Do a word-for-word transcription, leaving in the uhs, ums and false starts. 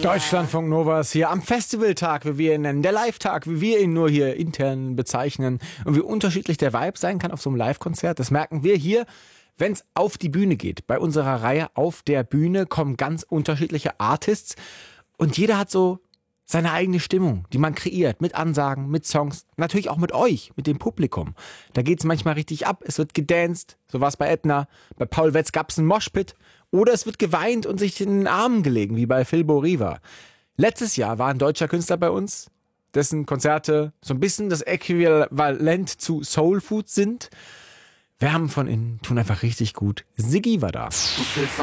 Deutschlandfunk Nova ist hier am Festivaltag, wie wir ihn nennen, der Live-Tag, wie wir ihn nur hier intern bezeichnen. Und wie unterschiedlich der Vibe sein kann auf so einem Live-Konzert, das merken wir hier, wenn es auf die Bühne geht. Bei unserer Reihe Auf der Bühne kommen ganz unterschiedliche Artists und jeder hat so seine eigene Stimmung, die man kreiert, mit Ansagen, mit Songs, natürlich auch mit euch, mit dem Publikum. Da geht's manchmal richtig ab, es wird gedanced, so war's bei Edna, bei Paul Wetz gab's einen Moshpit oder es wird geweint und sich in den Armen gelegen, wie bei Phil Boriva. Letztes Jahr war ein deutscher Künstler bei uns, dessen Konzerte so ein bisschen das Äquivalent zu Soul Food sind. Wir haben von innen, tun einfach richtig gut. Siggi war da.